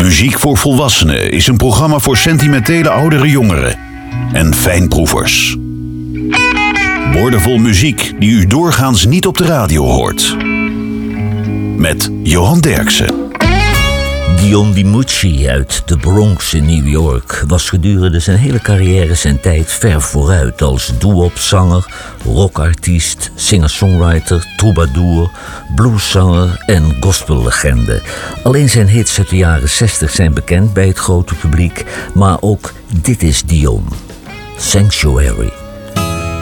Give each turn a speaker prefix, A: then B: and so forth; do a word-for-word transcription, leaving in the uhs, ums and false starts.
A: Muziek voor Volwassenen is een programma voor sentimentele oudere jongeren en fijnproevers. Woordenvol muziek die u doorgaans niet op de radio hoort. Met Johan Derksen.
B: Dion DiMucci uit de Bronx in New York was gedurende zijn hele carrière zijn tijd ver vooruit als doo-wop-zanger, rockartiest, singer-songwriter, troubadour, blueszanger en gospellegende. Alleen zijn hits uit de jaren zestig zijn bekend bij het grote publiek, maar ook dit is Dion. Sanctuary.